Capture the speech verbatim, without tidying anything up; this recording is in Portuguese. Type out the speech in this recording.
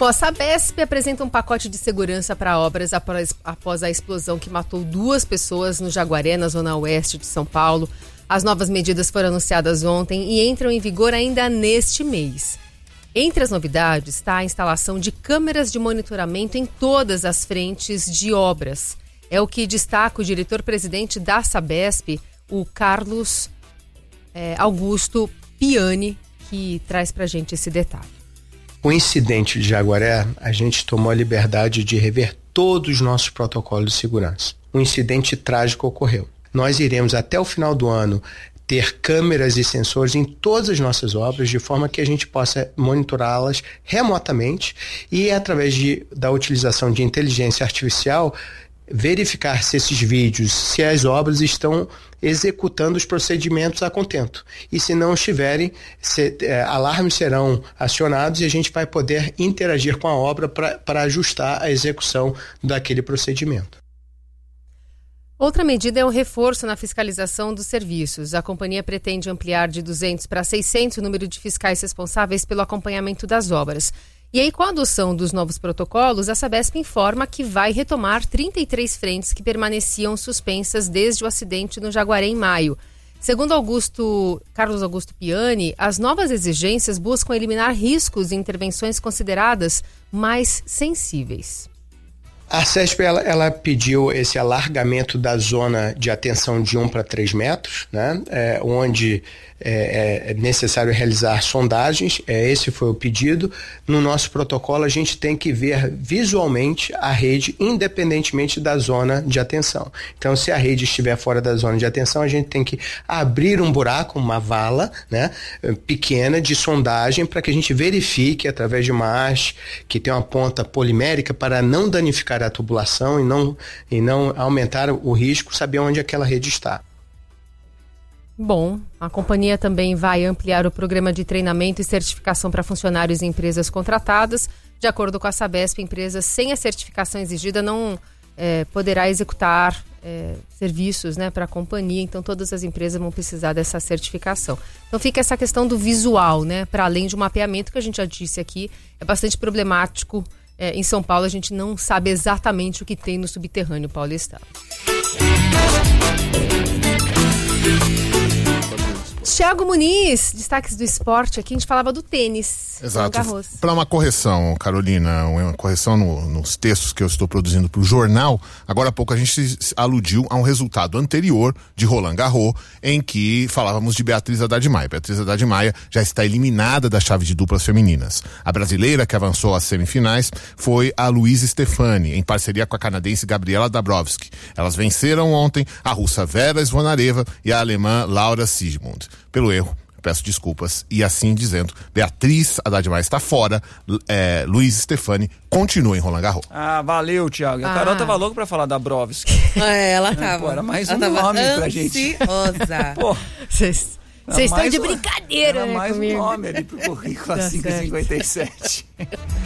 Bom, a Sabesp apresenta um pacote de segurança para obras após, após a explosão que matou duas pessoas no Jaguaré, na zona oeste de São Paulo. As novas medidas foram anunciadas ontem e entram em vigor ainda neste mês. Entre as novidades está a instalação de câmeras de monitoramento em todas as frentes de obras. É o que destaca o diretor-presidente da Sabesp, o Carlos é, Augusto Piani, que traz para a gente esse detalhe. O incidente de Jaguaré, a gente tomou a liberdade de rever todos os nossos protocolos de segurança. Um incidente trágico ocorreu. Nós iremos até o final do ano ter câmeras e sensores em todas as nossas obras, de forma que a gente possa monitorá-las remotamente e, através de, da utilização de inteligência artificial, verificar se esses vídeos, se as obras estão executando os procedimentos a contento. E se não estiverem, se, é, alarmes serão acionados e a gente vai poder interagir com a obra para ajustar a execução daquele procedimento. Outra medida é o reforço na fiscalização dos serviços. A companhia pretende ampliar de duzentos para seiscentos o número de fiscais responsáveis pelo acompanhamento das obras. E aí, com a adoção dos novos protocolos, a Sabesp informa que vai retomar trinta e três frentes que permaneciam suspensas desde o acidente no Jaguaré em maio. Segundo Augusto, Carlos Augusto Piani, as novas exigências buscam eliminar riscos e intervenções consideradas mais sensíveis. A Sabesp ela, ela pediu esse alargamento da zona de atenção de um para três metros, né? É, onde é, é necessário realizar sondagens. É, esse foi o pedido. No nosso protocolo, a gente tem que ver visualmente a rede, independentemente da zona de atenção. Então, se a rede estiver fora da zona de atenção, a gente tem que abrir um buraco, uma vala, né, pequena de sondagem, para que a gente verifique, através de uma haste que tem uma ponta polimérica, para não danificar a tubulação e não, e não aumentar o risco, saber onde aquela rede está. Bom, a companhia também vai ampliar o programa de treinamento e certificação para funcionários e empresas contratadas. De acordo com a Sabesp, empresas sem a certificação exigida não é, poderá executar é, serviços, né, para a companhia. Então, todas as empresas vão precisar dessa certificação. Então, fica essa questão do visual, né, para além de um mapeamento que a gente já disse aqui, é bastante problemático. É, em São Paulo, a gente não sabe exatamente o que tem no subterrâneo paulistano. Thiago Muniz, destaques do esporte. Aqui a gente falava do tênis. Exato. Para uma correção, Carolina, uma correção no, nos textos que eu estou produzindo para o jornal, agora há pouco a gente aludiu a um resultado anterior de Roland Garros, em que falávamos de Beatriz Haddad Maia. Beatriz Haddad Maia já está eliminada da chave de duplas femininas. A brasileira que avançou às semifinais foi a Luísa Stefani, em parceria com a canadense Gabriela Dabrowski. Elas venceram ontem a russa Vera Zvonareva e a alemã Laura Siegemund. Pelo erro, peço desculpas. E assim dizendo, Beatriz Haddad Maia está fora, é, Luísa Stefani continua em Roland Garros. Ah, valeu, Thiago. A Ah. Carol tava louca pra falar da Brovski. É, ela tava. Pô, era mais ela um tava nome pra gente. ansiosa. Pô, Vocês estão de brincadeira, era né, mais comigo? um nome ali pro currículo, Tá às cinco e certo. cinquenta e sete.